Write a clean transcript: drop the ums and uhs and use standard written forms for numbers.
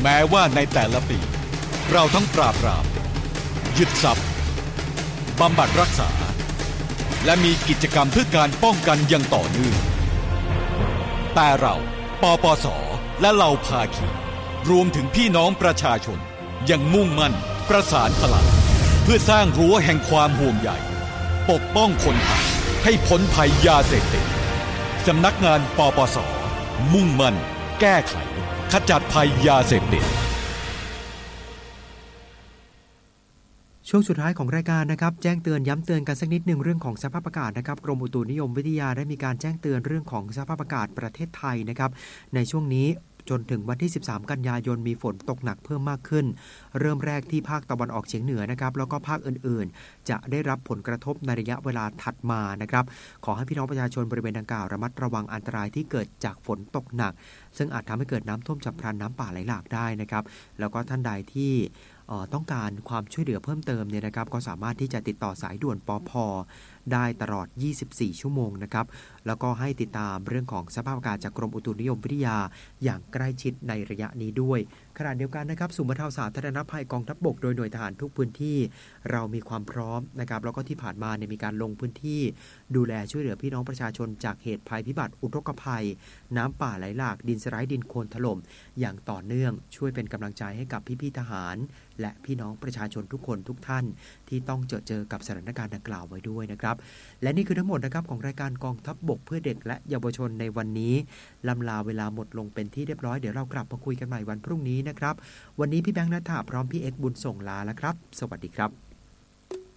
แม้ว่าในแต่ละปีเราทั้งปราบปรามยึดทรัพย์บำบัดรักษาและมีกิจกรรมเพื่อการป้องกันอย่างต่อเนื่องแต่เราปปส.และเหล่าภาคีรวมถึงพี่น้องประชาชนยังมุ่งมั่นประสานพลังเพื่อสร้างรั้วแห่งความห่วงใยปกป้องคนไทยให้พ้นภัยยาเสพติดสำนักงานปปส.มุ่งมั่นแก้ไขขจัดภัยยาเสพติดช่วงสุดท้ายของรายการนะครับแจ้งเตือนย้ำเตือนกันสักนิดหนึ่งเรื่องของสภาพอากาศนะครับกรมอุตุนิยมวิทยาได้มีการแจ้งเตือนเรื่องของสภาพอากาศประเทศไทยนะครับในช่วงนี้จนถึงวันที่13กันยายนมีฝนตกหนักเพิ่มมากขึ้นเริ่มแรกที่ภาคตะวันออกเฉียงเหนือนะครับแล้วก็ภาคอื่นๆจะได้รับผลกระทบในระยะเวลาถัดมานะครับขอให้พี่น้องประชาชนบริเวณดังกล่าวระมัดระวังอันตรายที่เกิดจากฝนตกหนักซึ่งอาจทำให้เกิดน้ำท่วมฉับพลันน้ำป่าไหลหลากได้นะครับแล้วก็ท่านใดที่ต้องการความช่วยเหลือเพิ่มเติมเนี่ยนะครับก็สามารถที่จะติดต่อสายด่วนปภ.ได้ตลอด24ชั่วโมงนะครับแล้วก็ให้ติดตามเรื่องของสภาพอากาศจากกรมอุตุนิยมวิทยาอย่างใกล้ชิดในระยะนี้ด้วยขณะเดียวกันนะครับศูนย์บรรเทาสาธารณภัยกองทัพบกโดยหน่วยทหารทุกพื้นที่เรามีความพร้อมนะครับแล้วก็ที่ผ่านมามีการลงพื้นที่ดูแลช่วยเหลือพี่น้องประชาชนจากเหตุภัยพิบัติอุทกภัยน้ำป่าไหลหลากดินสไลด์ดินโคลนถล่มอย่างต่อเนื่องช่วยเป็นกำลังใจให้กับพี่ๆทหารและพี่น้องประชาชนทุกคนทุกท่านที่ต้องเจอกับสถานการณ์ดังกล่าวไว้ด้วยนะครับและนี่คือทั้งหมดนะครับของรายการกองทัพบกเพื่อเด็กและเยาวชนในวันนี้ลำลาเวลาหมดลงเป็นที่เรียบร้อยเดี๋ยวเรากลับมาคุยกันใหม่วันพรุ่งนี้นะครับวันนี้พี่แบงค์ณัฐาพร้อมพี่เอ็กซ์บุญส่งลาแล้วครับสวัสดีครับ